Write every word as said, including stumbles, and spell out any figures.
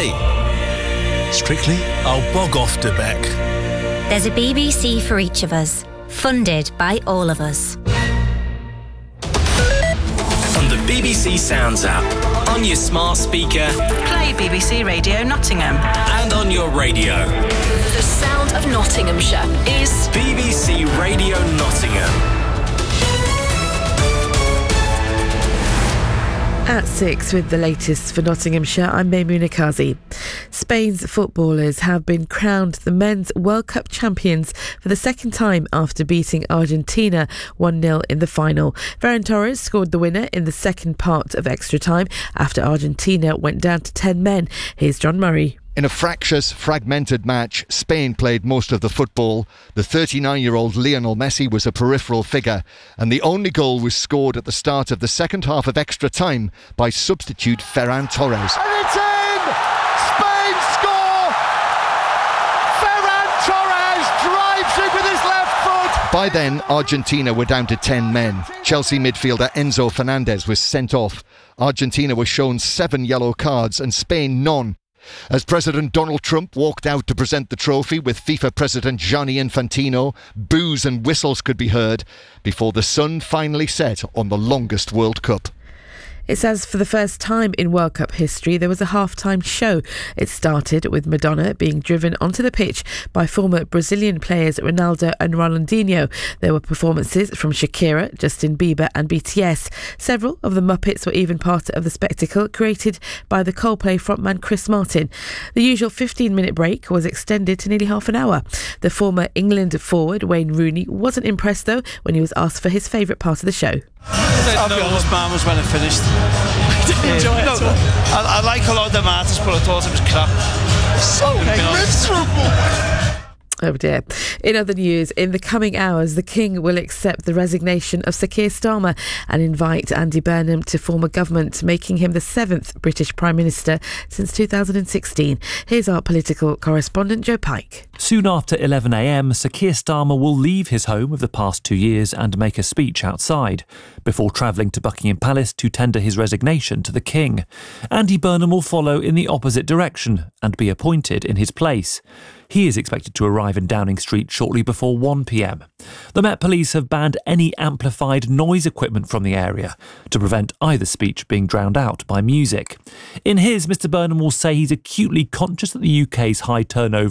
Hey, Strictly, I'll bog off to Beck. There's a B B C for each of us, funded by all of us. On the B B C Sounds app, on your smart speaker, play B B C Radio Nottingham, and on your radio. The sound of Nottinghamshire is B B C Radio Nottingham. At six with the latest for Nottinghamshire, I'm Maimouna Kazi. Spain's footballers have been crowned the Men's World Cup champions for the second time after beating Argentina one nil in the final. Ferran Torres scored the winner in the second part of extra time after Argentina went down to ten men. Here's John Murray. In a fractious, fragmented match, Spain played most of the football. The thirty-nine-year-old Lionel Messi was a peripheral figure, and the only goal was scored at the start of the second half of extra time by substitute Ferran Torres. And it's in! Spain score! Ferran Torres drives it with his left foot! By then, Argentina were down to ten men. Chelsea midfielder Enzo Fernandez was sent off. Argentina was shown seven yellow cards and Spain none. As President Donald Trump walked out to present the trophy with FIFA President Gianni Infantino, boos and whistles could be heard before the sun finally set on the longest World Cup. It says for the first time in World Cup history there was a half-time show. It started with Madonna being driven onto the pitch by former Brazilian players Ronaldo and Ronaldinho. There were performances from Shakira, Justin Bieber and B T S. Several of the Muppets were even part of the spectacle created by the Coldplay frontman Chris Martin. The usual fifteen-minute break was extended to nearly half an hour. The former England forward Wayne Rooney wasn't impressed though when he was asked for his favourite part of the show. I'll be honest, man, was when it finished. I didn't enjoy it. No, I, I like a lot of the matters, but I thought it was crap. So miserable. Oh dear. In other news, in the coming hours, the King will accept the resignation of Sir Keir Starmer and invite Andy Burnham to form a government, making him the seventh British Prime Minister since two thousand sixteen. Here's our political correspondent, Joe Pike. Soon after eleven a m, Sir Keir Starmer will leave his home of the past two years and make a speech outside, before travelling to Buckingham Palace to tender his resignation to the King. Andy Burnham will follow in the opposite direction and be appointed in his place. He is expected to arrive in Downing Street shortly before one p m. The Met Police have banned any amplified noise equipment from the area to prevent either speech being drowned out by music. In his, Mr Burnham will say he's acutely conscious that the U K's high turnover